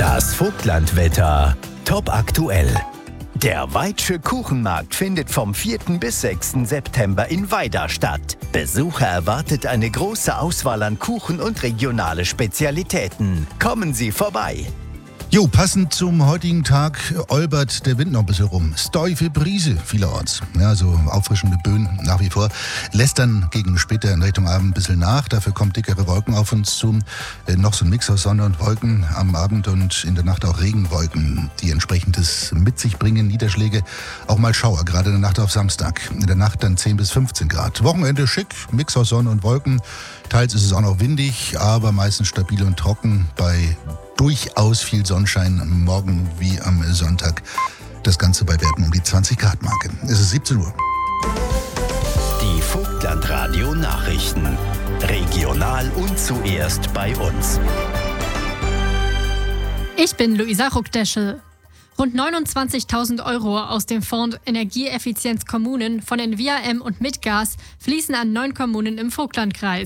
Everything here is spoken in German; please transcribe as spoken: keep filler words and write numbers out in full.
Das Vogtlandwetter top aktuell. Der Weitsche Kuchenmarkt findet vom vierten bis sechsten September in Weida statt. Besucher erwartet eine große Auswahl an Kuchen und regionale Spezialitäten. Kommen Sie vorbei! Jo, passend zum heutigen Tag olbert der Wind noch ein bisschen rum. Steife Brise vielerorts. Ja, so auffrischende Böen nach wie vor. Lässt dann gegen später in Richtung Abend ein bisschen nach. Dafür kommen dickere Wolken auf uns zu. Äh, noch so ein Mix aus Sonne und Wolken. Am Abend und in der Nacht auch Regenwolken, die entsprechendes mit sich bringen. Niederschläge, auch mal Schauer, gerade in der Nacht auf Samstag. In der Nacht dann zehn bis fünfzehn Grad. Wochenende schick, Mix aus Sonne und Wolken. Teils ist es auch noch windig, aber meistens stabil und trocken bei durchaus viel Sonnenschein morgen wie am Sonntag. Das Ganze bei Werten um die zwanzig Grad Marke. Es ist siebzehn Uhr. Die Vogtlandradio Nachrichten. Regional und zuerst bei uns. Ich bin Luisa Ruckdeschel. Rund neunundzwanzigtausend Euro aus dem Fonds Energieeffizienz Kommunen von Envia M und Mitgas fließen an neun Kommunen im Vogtlandkreis.